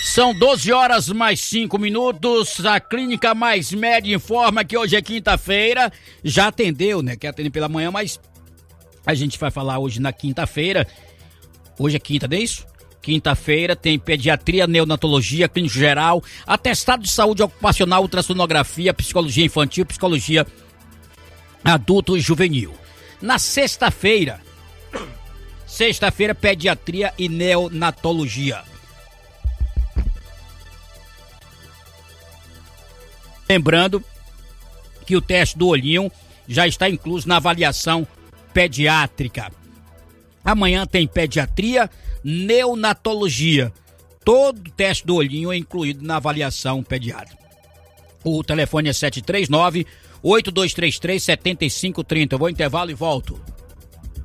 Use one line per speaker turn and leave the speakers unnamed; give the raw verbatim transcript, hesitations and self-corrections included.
São doze horas mais cinco minutos. A Clínica Mais Med informa que hoje é quinta-feira. Já atendeu, né? Quer atender pela manhã, mas a gente vai falar hoje na quinta-feira. Hoje é quinta, não é isso? Quinta-feira tem pediatria, neonatologia, clínico geral, atestado de saúde ocupacional, ultrassonografia, psicologia infantil, psicologia adulto e juvenil. Na sexta-feira, sexta-feira, pediatria e neonatologia. Lembrando que o teste do olhinho já está incluso na avaliação pediátrica. Amanhã tem pediatria, neonatologia. Todo teste do olhinho é incluído na avaliação pediátrica. O telefone é sete três nove, oito dois três três, sete cinco três zero. Eu vou ao intervalo e volto.